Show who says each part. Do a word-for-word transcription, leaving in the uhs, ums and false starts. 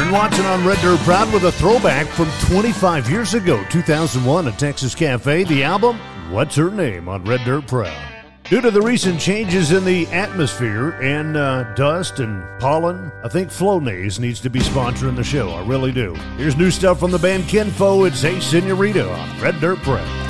Speaker 1: Ken Watson on Red Dirt Proud with a throwback from twenty-five years ago, two thousand one, at Texas Cafe. The album, What's Her Name, on Red Dirt Proud. Due to the recent changes in the atmosphere and uh, dust and pollen, I think Flonase needs to be sponsoring the show. I really do. Here's new stuff from the band Kinfo. It's Hey Senorita on Red Dirt Proud.